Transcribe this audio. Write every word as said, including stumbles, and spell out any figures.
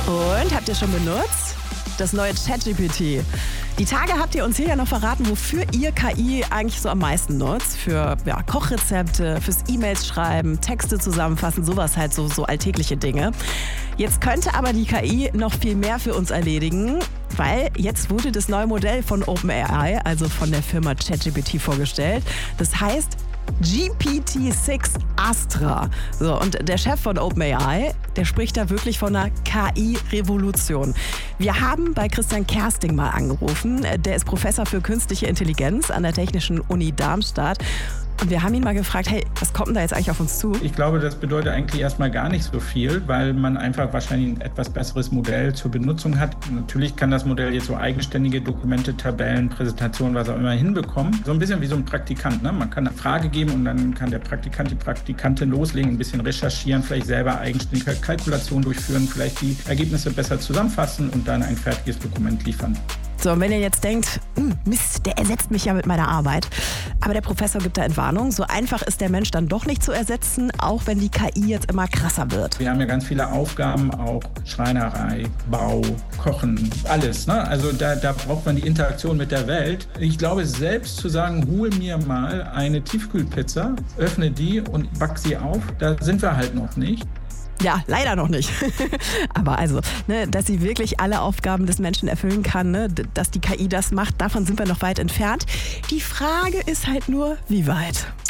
Und habt ihr schon benutzt? Das neue ChatGPT. Die Tage habt ihr uns hier ja noch verraten, wofür ihr K I eigentlich so am meisten nutzt. Für ja, Kochrezepte, fürs E-Mails schreiben, Texte zusammenfassen, sowas halt, so, so alltägliche Dinge. Jetzt könnte aber die K I noch viel mehr für uns erledigen, weil jetzt wurde das neue Modell von OpenAI, also von der Firma ChatGPT, vorgestellt. Das heißt G P T sechs Astra. So, und der Chef von OpenAI, der spricht da wirklich von einer K I-Revolution. Wir haben bei Christian Kersting mal angerufen. Der ist Professor für künstliche Intelligenz an der Technischen Uni Darmstadt. Und wir haben ihn mal gefragt, hey, was kommt denn da jetzt eigentlich auf uns zu? Ich glaube, das bedeutet eigentlich erstmal gar nicht so viel, weil man einfach wahrscheinlich ein etwas besseres Modell zur Benutzung hat. Natürlich kann das Modell jetzt so eigenständige Dokumente, Tabellen, Präsentationen, was auch immer hinbekommen. So ein bisschen wie so ein Praktikant, ne? Man kann eine Frage geben und dann kann der Praktikant, die Praktikantin loslegen, ein bisschen recherchieren, vielleicht selber eigenständige Kalkulationen durchführen, vielleicht die Ergebnisse besser zusammenfassen und dann ein fertiges Dokument liefern. So, und wenn ihr jetzt denkt, Mist, der ersetzt mich ja mit meiner Arbeit. Aber der Professor gibt da Entwarnung. So einfach ist der Mensch dann doch nicht zu ersetzen, auch wenn die K I jetzt immer krasser wird. Wir haben ja ganz viele Aufgaben, auch Schreinerei, Bau, Kochen, alles. Ne? Also da, da braucht man die Interaktion mit der Welt. Ich glaube, selbst zu sagen, hol mir mal eine Tiefkühlpizza, öffne die und back sie auf, da sind wir halt noch nicht. Ja, leider noch nicht. Aber also, ne, dass sie wirklich alle Aufgaben des Menschen erfüllen kann, ne, dass die K I das macht, davon sind wir noch weit entfernt. Die Frage ist halt nur, wie weit?